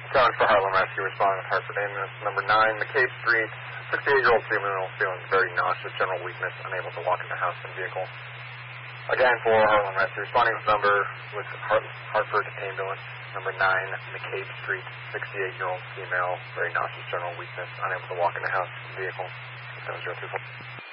Challenge for Harlem Rescue responding with Hartford ambulance number 9, McCabe Street. 68-year-old female feeling very nauseous, general weakness, unable to walk in the house and vehicle. Again, for Harlem Rescue responding with Hartford ambulance number 9, McCabe Street. 68-year-old female, very nauseous, general weakness, unable to walk in the house and vehicle. 7024.